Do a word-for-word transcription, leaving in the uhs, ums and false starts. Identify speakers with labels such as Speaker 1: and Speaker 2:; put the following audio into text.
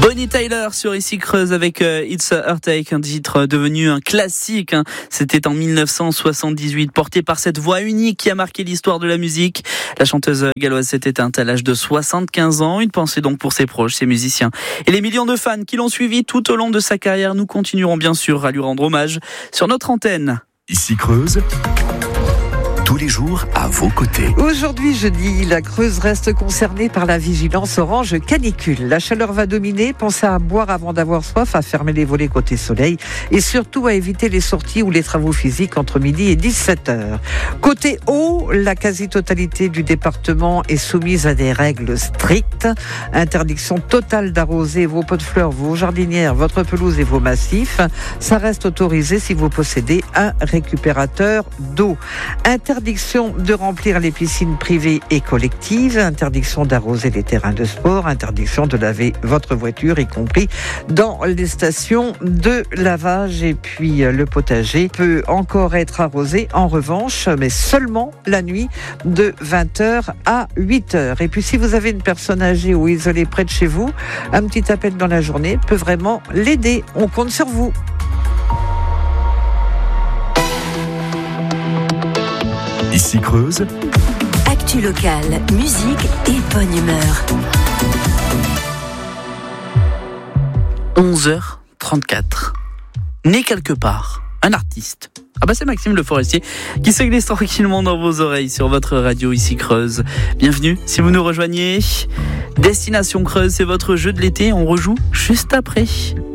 Speaker 1: Bonnie Tyler sur Ici Creuse avec euh, It's a Heartache, un titre devenu un classique. Hein. C'était en dix-neuf cent soixante-dix-huit, porté par cette voix unique qui a marqué l'histoire de la musique. La chanteuse galloise s'est éteinte à l'âge de soixante-quinze ans. Une pensée donc pour ses proches, ses musiciens et les millions de fans qui l'ont suivi tout au long de sa carrière. Nous continuerons bien sûr à lui rendre hommage sur notre antenne.
Speaker 2: Ici Creuse, tous les jours à vos côtés.
Speaker 3: Aujourd'hui jeudi, la Creuse reste concernée par la vigilance orange canicule. La chaleur va dominer, pensez à boire avant d'avoir soif, à fermer les volets côté soleil et surtout à éviter les sorties ou les travaux physiques entre midi et dix-sept heures. Côté eau, la quasi-totalité du département est soumise à des règles strictes. Interdiction totale d'arroser vos pots de fleurs, vos jardinières, votre pelouse et vos massifs. Ça reste autorisé si vous possédez un récupérateur d'eau. Interdiction de remplir les piscines privées et collectives, interdiction d'arroser les terrains de sport, interdiction de laver votre voiture, y compris dans les stations de lavage. Et puis le potager peut encore être arrosé en revanche, mais seulement la nuit de vingt heures à huit heures. Et puis si vous avez une personne âgée ou isolée près de chez vous, un petit appel dans la journée peut vraiment l'aider. On compte sur vous.
Speaker 2: Ici Creuse,
Speaker 4: actu locale, musique et bonne humeur.
Speaker 1: onze heures trente-quatre. Né quelque part, un artiste. Ah bah c'est Maxime Le Forestier qui se glisse tranquillement dans vos oreilles sur votre radio Ici Creuse. Bienvenue si vous nous rejoignez. Destination Creuse, c'est votre jeu de l'été. On rejoue juste après.